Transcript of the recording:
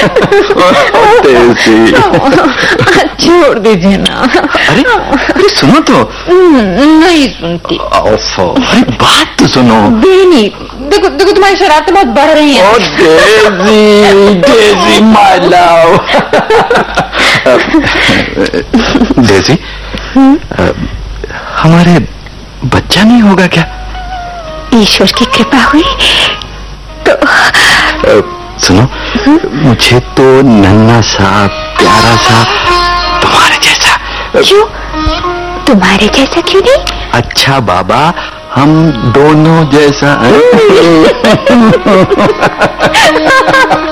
तेजी, छोड़ दीजिए ना। अरे अरे सुनो तो। नहीं सुनती। अरे बात तो सुनो। नहीं, देखो देखो तुम्हारी शरारतें बहुत बढ़ रही हैं। Daisy, Daisy my love. Daisy, हमारे बच्चा नहीं होगा क्या? ईश्वर की कृपा हुई तो। सुनो, मुझे तो नन्हा सा प्यारा सा तुम्हारे जैसा। क्यों? तुम्हारे जैसा क्यों नहीं? अच्छा बाबा, हम दोनों जैसा।